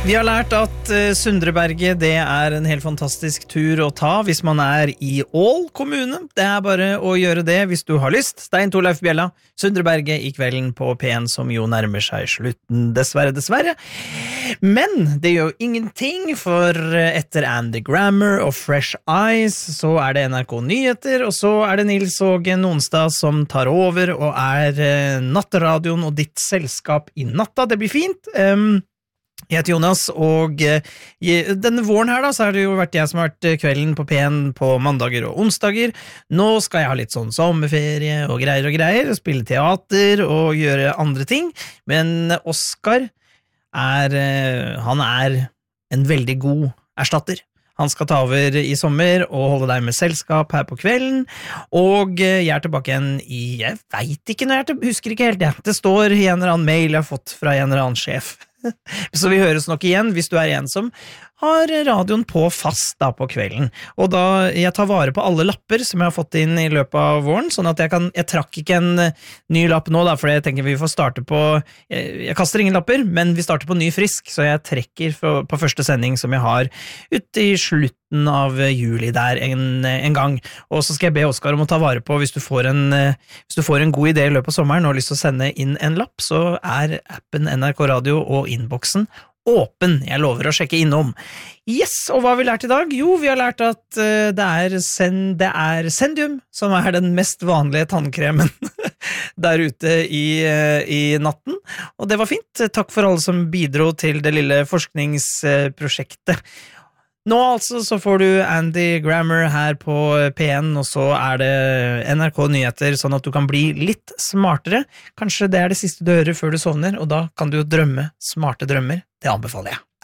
Vi har lært at Sundreberget, det en helt fantastisk tur å ta hvis man I Ål kommune. Det bare å gjøre det hvis du har lyst. Stein Torleif Bjella, Sundreberget I kvelden på P1 som jo nærmer seg slutten, dessverre. Men det gjør jo ingenting, for etter Andy Grammer og Fresh Eyes så det NRK Nyheter, og så det Nils Åge Nonstad som tar over og natteradioen og ditt selskap I natta. Det blir fint. Jeg heter Jonas, og denne våren her da, så det jo vært jeg som har vært kvelden på P1 på mandager og onsdager. Nå skal jeg ha litt sånn sommerferie og greier, spille teater og gjøre andre ting. Men Oskar han en veldig god erstatter. Han skal ta over I sommer og holde deg med selskap her på kvelden, og jeg tilbake igjen jeg vet ikke når husker ikke helt, det står I en eller annen mail jeg har fått fra en eller annen sjef. Så vi høres nok igjen hvis du en som har radioen på fast da på kvelden. Og da jeg tar vare på alle lapper som jeg har fått inn I løpet av våren, sånn at jeg trakk ikke en ny lapp nå da, for jeg tenker vi får starte på, jeg kaster ingen lapper, men vi starter på ny frisk, så jeg trekker på første sending som jeg har ute I slutten av juli der en gang. Og så skal jeg be Oskar om å ta vare på, hvis du får en god idé I løpet av sommeren og har lyst til å sende inn en lapp, så appen NRK Radio og innboksen åpen. Jeg lover å sjekke innom. Yes, og hva har vi lært I dag? Jo, vi har lært at det Sendium som den mest vanlige tannkremen der ute I natten. Og det var fint. Takk for alle som bidro til det lille forskningsprosjektet. Nå altså så får du Andy Grammer her på P1, og så det NRK Nyheter, sånn at du kan bli litt smartere. Kanskje det det siste du hører før du sovner, og da kan du jo drømme smarte drømmer. Det anbefaler jeg.